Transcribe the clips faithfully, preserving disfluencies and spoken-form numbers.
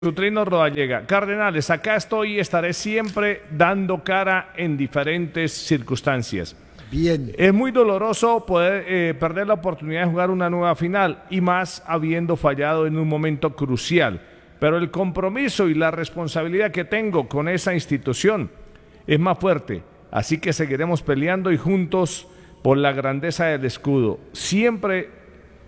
Trino Rodallega. Cardenales, acá estoy y estaré siempre dando cara en diferentes circunstancias. Bien. Es muy doloroso poder eh, perder la oportunidad de jugar una nueva final y más habiendo fallado en un momento crucial. Pero el compromiso y la responsabilidad que tengo con esa institución es más fuerte. Así que seguiremos peleando y juntos por la grandeza del escudo. Siempre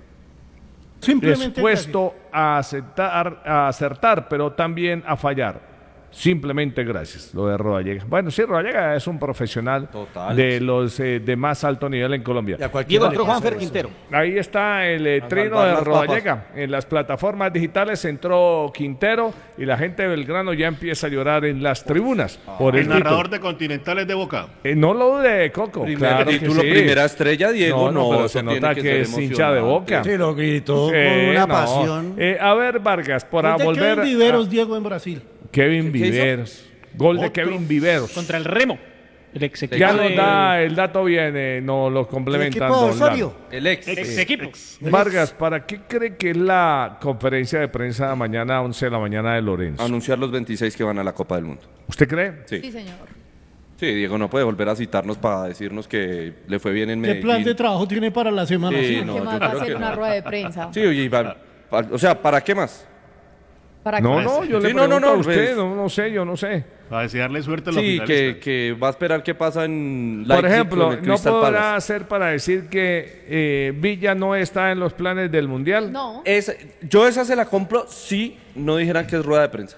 dispuesto a aceptar, a acertar, pero también a fallar. Simplemente gracias, lo de Rodallega. Bueno, sí, Rodallega es un profesional Total. de los eh, de más alto nivel en Colombia. Diego entró Juanfer Quintero. Ahí está el eh, trino de Rodallega. En las plataformas digitales entró Quintero y la gente de Belgrano ya empieza a llorar en las tribunas. Ah, por el, el narrador de Continentales de Boca. Eh, no lo dude, Coco. Primer claro título, que sí. primera estrella, Diego. No, no, no pero se nota que, que es hincha de Boca. Sí, lo gritó Sí, con una no. pasión. Eh, a ver, Vargas, para de volver. Kevin Viveros, a... Diego, en Brasil. Kevin ¿Qué, qué Viveros. Gol de Otro. Kevin Viveros. Contra el Remo. El ex equipo Ya nos de- da el dato bien, eh, nos lo ¿El complementan. equipo de don Osorio? El ex. ex equipo. Lalo. Vargas, ¿para qué cree que es la conferencia de prensa mañana a once de la mañana de Lorenzo? Anunciar los veintiséis que van a la Copa del Mundo. ¿Usted cree? Sí. Sí, señor. Sí, Diego no puede volver a citarnos para decirnos que le fue bien en ¿Qué Medellín. plan de trabajo tiene para la semana? Sí, Sí, no, ¿Qué yo más va a creo hacer que una no. rueda de prensa? Sí, oye, Iván, pa- o sea, ¿para qué más? ¿Para No, qué? no, yo le Sí, no, pregunto no, no, a usted, pues- no, no sé, yo no sé. Para desearle suerte a los Sí, que, finalistas. que va a esperar qué pasa en Por Leipzig ejemplo, con el ¿no Crystal podrá Palace. ser para decir que eh, Villa no está en los planes del Mundial? No. Es- yo esa se la compro si no dijeran que es rueda de prensa.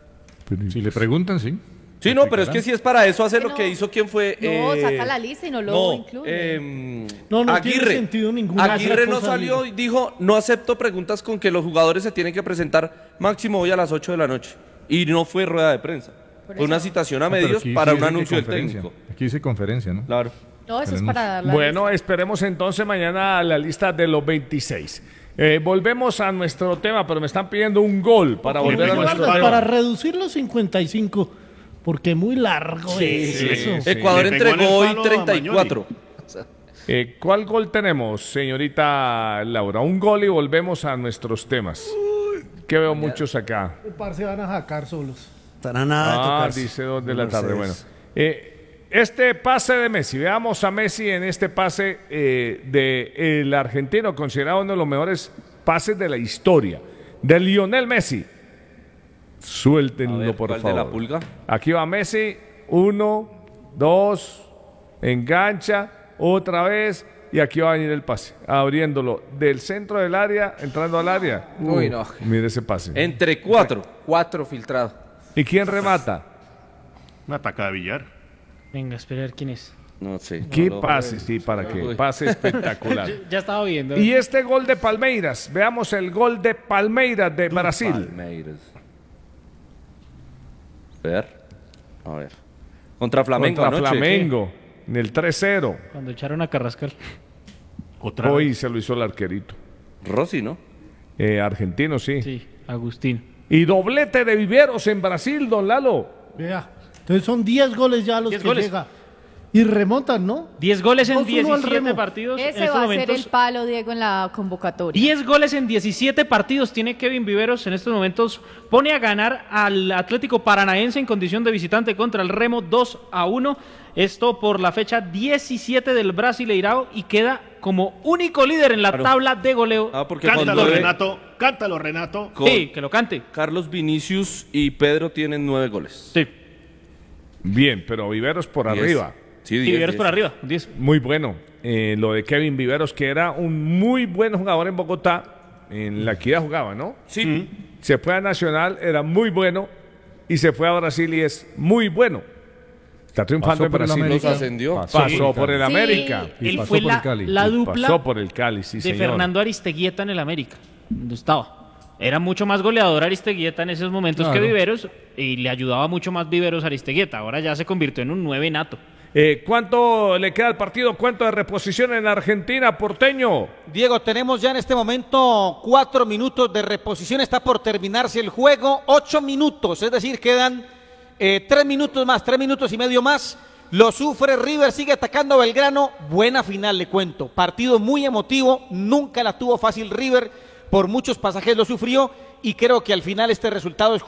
Si le preguntan, sí. Sí, no, pero es que si es para eso hacer Que lo que no. hizo quien fue. No, eh, saca la lista y no lo no, incluye. em, No, no tiene Aguirre. sentido ninguna Aguirre no cosa, salió amigo. y dijo, no acepto preguntas con que los jugadores se tienen que presentar máximo hoy a las ocho de la noche. Y no fue rueda de prensa. Por Fue una eso. citación a No, pero medios aquí para sí un dice que anuncio del conferencia. técnico. Aquí dice conferencia, ¿no? Claro. No, eso es Tenemos- para dar la Bueno, lista. esperemos entonces mañana a la lista de los veintiséis. Eh, volvemos a nuestro tema, pero me están pidiendo un gol para Porque volver a no, nuestro Vargas, tema. para reducir los cincuenta y cinco, porque muy largo es sí, eso. sí. Ecuador Le pegó en el entregó hoy palo a treinta y cuatro. Eh, ¿Cuál gol tenemos, señorita Laura? Un gol y volvemos a nuestros temas. Que veo muchos acá. Parce, van a sacar solos. Para nada. Ah, tocarse. dice dos de la Mercedes. tarde. Bueno, eh, este pase de Messi, veamos a Messi en este pase eh, de el argentino, considerado uno de los mejores pases de la historia, de Lionel Messi. Suéltenlo, A ver, por ¿cuál de favor. la pulga? Aquí va Messi, uno, dos, engancha, otra vez, y aquí va a venir el pase, abriéndolo del centro del área, entrando al área. Uy, Uh, no. Mire ese pase. Entre cuatro. Cuatro filtrados. ¿Y quién remata? Una ataca de billar. Venga, a esperar quién es. No sé. ¿Qué no lo- pase? Sí, para qué. Uy. Pase espectacular. Ya estaba viendo. Y este gol de Palmeiras, veamos el gol de Palmeiras de Brasil. Palmeiras. Ver. A ver. Contra Flamengo Contra anoche. Flamengo, en el tres cero. Cuando echaron a Carrascal. Otra Hoy vez. se lo hizo el arquerito. Rossi, ¿no? Eh, argentino, sí. Sí, Agustín. Y doblete de Viveros en Brasil, don Lalo. Vea. Entonces son diez goles ya los diez que goles. llega. Y remontan, ¿no? diez goles en dos uno al diecisiete Remo. partidos. en Ese estos va a ser momentos. el palo, Diego, en la convocatoria. diez goles en diecisiete partidos tiene Kevin Viveros en estos momentos. Pone a ganar al Atlético Paranaense en condición de visitante contra el Remo dos a uno. Esto por la fecha diecisiete del Brasileirao y queda como único líder en la Claro. tabla de goleo. Ah, porque Cántalo, cuando ve- Renato. Cántalo, Renato. con Sí, que lo cante. Carlos Vinicius y Pedro tienen nueve goles. Sí. Bien, pero Viveros por Diez. arriba. Sí, Y diez, Viveros diez. por arriba. diez. Muy bueno. Eh, lo de Kevin Viveros, que era un muy buen jugador en Bogotá. En la Equidad jugaba, ¿no? Sí. Se fue a Nacional, era muy bueno. Y se fue a Brasil y es muy bueno. Está triunfando Pasó en por el Brasil. América. Los ascendió. Pasó por el Sí. América. Y Él pasó fue por la, el Cali. la Y dupla pasó por el Cali, sí, de señor. Fernando Aristeguieta en el América, donde estaba. Era mucho más goleador Aristeguieta en esos momentos Claro. que Viveros y le ayudaba mucho más Viveros a Aristeguieta. Ahora ya se convirtió en un nueve nato. Eh, ¿Cuánto le queda al partido? ¿Cuánto de reposición en Argentina, Porteño? Diego, tenemos ya en este momento cuatro minutos de reposición, está por terminarse el juego, ocho minutos, es decir, quedan eh, tres minutos más, tres minutos y medio más. Lo sufre River, sigue atacando a Belgrano, buena final le cuento, partido muy emotivo, nunca la tuvo fácil River, por muchos pasajes lo sufrió y creo que al final este resultado es